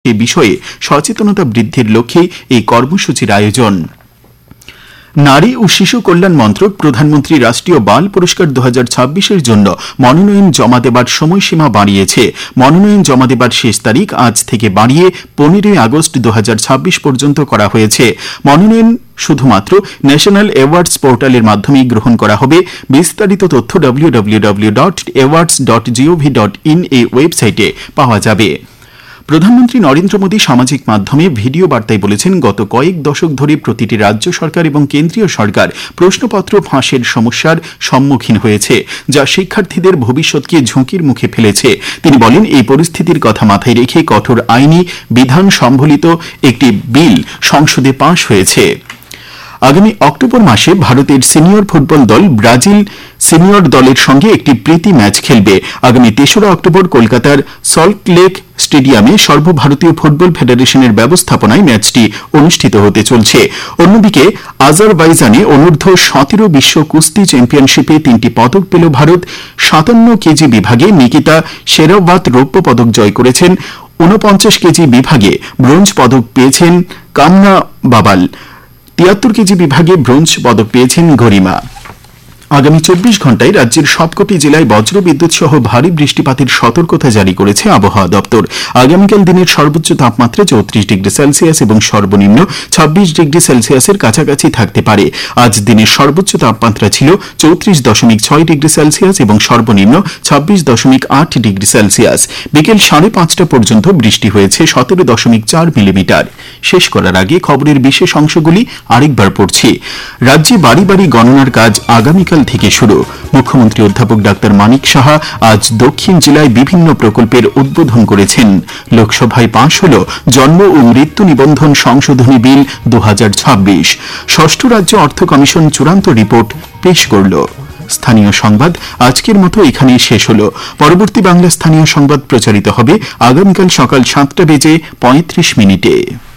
এ বিষয়ে সচেতনতা বৃদ্ধির লক্ষ্যে এই কর্মসূচির আয়োজন। নারী ও শিশু কল্যাণ মন্ত্রক প্রধানমন্ত্রী রাষ্ট্রীয় বাল পুরস্কার 2026-এর জন্য মনোনয়ন জমা দেবার সময়সীমা বাড়িয়েছে। মনোনয়ন জমা দেবার শেষ তারিখ আজ থেকে বাড়িয়ে 15 আগস্ট 2026 পর্যন্ত করা হয়েছে। মনোনয়ন শুধুমাত্র ন্যাশনাল অ্যাওয়ার্ডস পোর্টালের মাধ্যমেই গ্রহণ করা হবে। বিস্তারিত তথ্য www.awards.gov.in এই ওয়েবসাইটে পাওয়া যাবে। প্রধানমন্ত্রী নরেন্দ্র মোদী সামাজিক মাধ্যমে ভিডিও বার্তায় বলেছেন, গত কয়েক দশক ধরে প্রতিটি রাজ্য সরকার এবং কেন্দ্রীয় সরকার প্রশ্নপত্র ফাঁসের সমস্যার সম্মুখীন হয়েছে, যা শিক্ষার্থীদের ভবিষ্যৎকে ঝুঁকির মুখে ফেলেছে। তিনি বলেন, এই পরিস্থিতির কথা মাথায় রেখে কঠোর আইনি বিধান সম্বলিত একটি বিল সংসদে পাশ হয়েছে। আগামী অক্টোবর মাসে ভারতের সিনিয়র ফুটবল দল ব্রাজিল সিনিয়র দলের সঙ্গে একটি প্রীতি ম্যাচ খেলবে। আগামী 3রা অক্টোবর কলকাতার সল্টলেক স্টেডিয়ামে সর্বভারতীয় ফুটবল ফেডারেশনের ব্যবস্থাপনায় ম্যাচটি অনুষ্ঠিত হতে চলছে। অন্যদিকে আজারবাইজানে অনূর্ধ্ব 17 বিশ্ব কুস্তি চ্যাম্পিয়নশিপে 3টি পদক পেল ভারত। 57 কেজি বিভাগে নিকিতা শেরাওয়াত রৌপ্য পদক জয় করেছেন। 49 কেজি বিভাগে ব্রোঞ্জ পদক পেয়েছেন কামনা বাবাল। 73 কেজি বিভাগে ব্রোঞ্জ পদক পেয়েছেন গরিমা। আগামী 24 ঘণ্টায় রাজ্যের সবকটি জেলায় বজ্রবিদ্যুৎ সহ ভারী বৃষ্টিপাতের সতর্কতা জারি করেছে আবহাওয়া দপ্তর। আগামীকাল দিনের সর্বোচ্চ তাপমাত্রা 34 ডিগ্রি সেলসিয়াস এবং সর্বনিম্ন 26 ডিগ্রি সেলসিয়াসের কাছাকাছি থাকতে পারে। আজ দিনের সর্বোচ্চ তাপমাত্রা ছিল 34.6 ডিগ্রি সেলসিয়াস এবং সর্বনিম্ন 26.8 ডিগ্রি সেলসিয়াস। বিকেল 5:30 পর্যন্ত বৃষ্টি হয়েছে 17.4 মিলিমিটার। শেষ করার আগে খবরের বিশেষ অংশগুলি আরেকবার পড়ছি। রাজ্যে বাড়ি বাড়ি গণনার কাজ আগামীকাল থেকে শুরু। মুখ্যমন্ত্রী অধ্যাপক ডাক্তার মানিক সাহা আজ দক্ষিণ জেলায় বিভিন্ন প্রকল্পের উদ্বোধন করেছেন। লোকসভায় পাশ হল জন্ম ও মৃত্যু নিবন্ধন সংশোধনী বিল 2026। ষষ্ঠ রাজ্য অর্থ কমিশন চূড়ান্ত রিপোর্ট পেশ করল। স্থানীয় সংবাদ আজকের মতো এখানেই শেষ হল। পরবর্তী বাংলা স্থানীয় সংবাদ প্রচারিত হবে আগামীকাল সকাল 7:35 মিনিটে।